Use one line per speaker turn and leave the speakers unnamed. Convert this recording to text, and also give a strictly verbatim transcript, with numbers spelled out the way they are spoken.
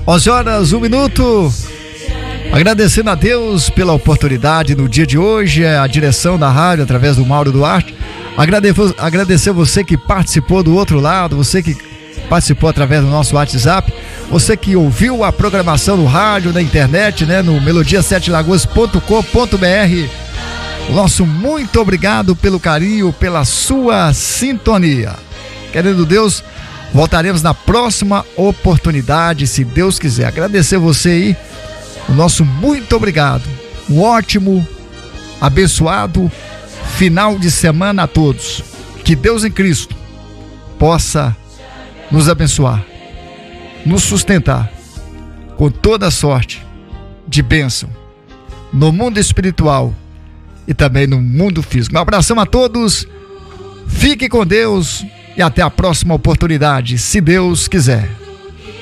onze horas, um minuto. Agradecendo a Deus pela oportunidade no dia de hoje, a direção da rádio através do Mauro Duarte. Agradecer, agradecer você que participou do outro lado, você que participou através do nosso WhatsApp, você que ouviu a programação no rádio, na internet, né, no melodia sete lagoas ponto com ponto br. O nosso muito obrigado pelo carinho, pela sua sintonia. Querendo Deus, voltaremos na próxima oportunidade, se Deus quiser. Agradecer você aí, o nosso muito obrigado. Um ótimo, abençoado final de semana a todos. Que Deus em Cristo possa nos abençoar, nos sustentar com toda sorte de bênção no mundo espiritual e também no mundo físico. Um abração a todos, fique com Deus e até a próxima oportunidade, se Deus quiser.